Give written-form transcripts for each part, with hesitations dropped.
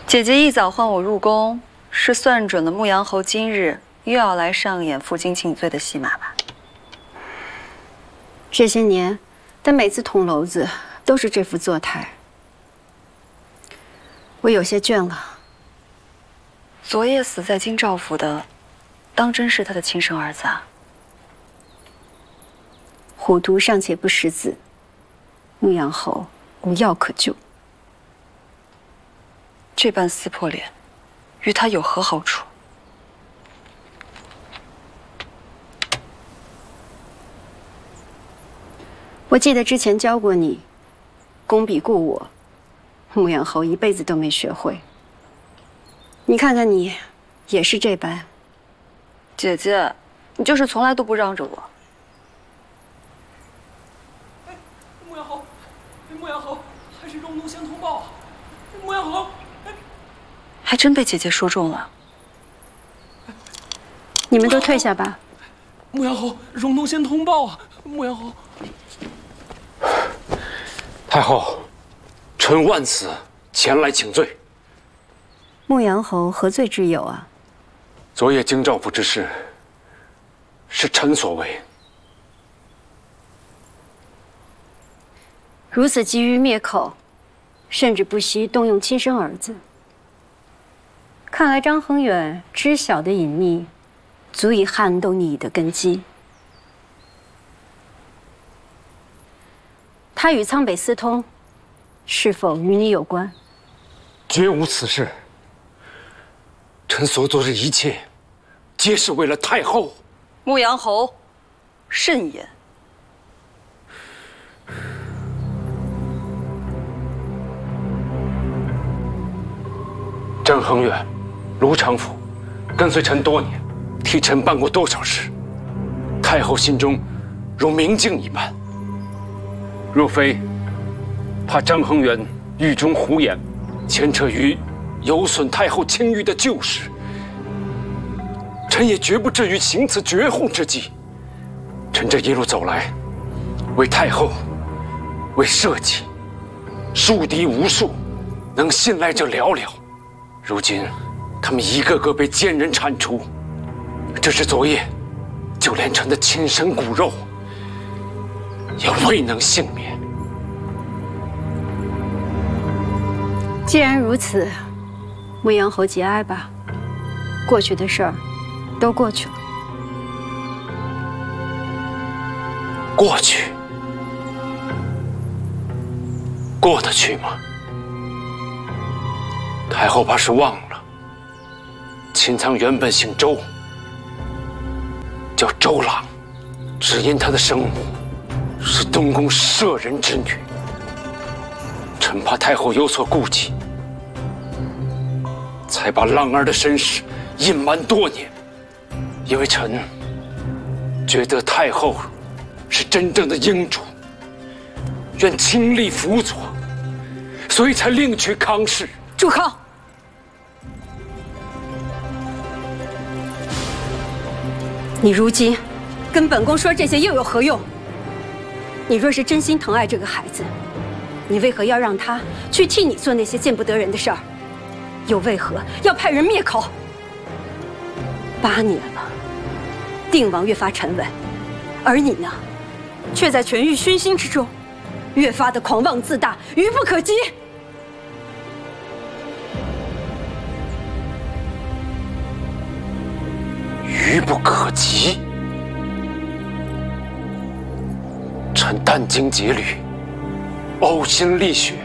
姐姐一早唤我入宫，是算准了牧羊侯今日又要来上演负荆请罪的戏码吧？ 这些年，他每次捅娄子都是这副作态，我有些倦了。 昨夜死在京兆府的，当真是他的亲生儿子啊？ 虎毒尚且不食子，牧羊侯无药可救。 这般撕破脸，与他有何好处？ 我记得之前教过你，攻彼故我，牧羊侯一辈子都没学会。你看看你，也是这般。 姐姐，你就是从来都不让着我。 牧羊侯，牧羊侯，还是荣东先通报啊！牧羊侯， 还真被姐姐说中了。 你们都退下吧。 牧羊侯，荣东先通报啊！牧羊侯。 太后，臣万死，前来请罪。 牧羊侯何罪之有啊？ 昨夜京兆府之事，是臣所为。 如此急于灭口，甚至不惜动用亲生儿子。看来张恒远知晓的隐秘，足以撼动你的根基。 他与苍北私通，是否与你有关？ 绝无此事。臣所做的一切，皆是为了太后。 牧羊侯，慎言。 张恒远、卢常府，跟随臣多年，替臣办过多少事，太后心中如明镜一般。 若非怕张恒远狱中胡言，牵扯于有损太后清誉的旧事，臣也绝不至于行此绝户之计。臣这一路走来，为太后，为社稷，树敌无数，能信赖者寥寥。如今，他们一个个被奸人铲除，这是昨夜，就连臣的亲生骨肉。 也未能幸免。 既然如此，牧羊侯节哀吧。过去的事儿，都过去了。 过去，过得去吗？太后怕是忘了，秦苍原本姓周，叫周郎，只因他的生母。 是东宫舍人之女，臣怕太后有所顾忌，才把浪儿的身世隐瞒多年。因为臣觉得太后是真正的英主，愿倾力辅佐，所以才另娶康氏。 住口！你如今跟本宫说这些又有何用？ 你若是真心疼爱这个孩子，你为何要让他去替你做那些见不得人的事儿？又为何要派人灭口？8年了，定王越发沉稳，而你呢，却在权欲熏心之中，越发的狂妄自大，愚不可及。 愚不可及。 臣殚精竭虑，呕心沥血。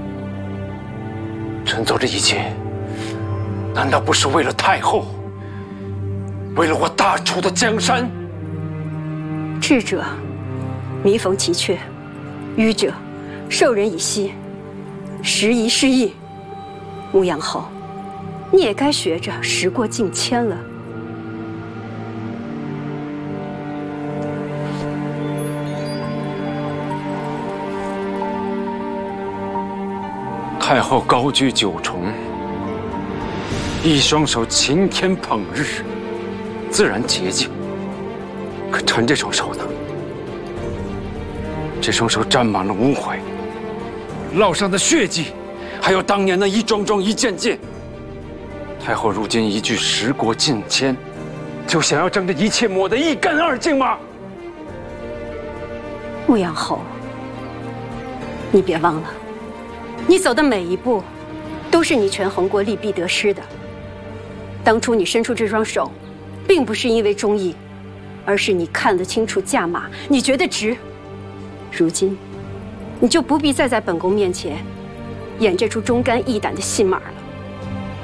臣做这一切，难道不是为了太后？为了我大楚的江山？ 智者弥缝其阙，愚者授人以稀，时移世易。牧羊侯，你也该学着时过境迁了。 太后高居九重，一双手擎天捧日，自然洁净。可臣这双手呢？这双手沾满了污秽，烙上的血迹，还有当年那一桩桩、一件件， 太后如今一句十国进迁，就想要将这一切抹得一干二净吗？ 牧羊侯，你别忘了，你走的每一步，都是你权衡过利弊得失的。当初你伸出这双手，并不是因为忠义，而是你看得清楚价码，你觉得值。如今，你就不必再在本宫面前演这出忠肝义胆的戏码了。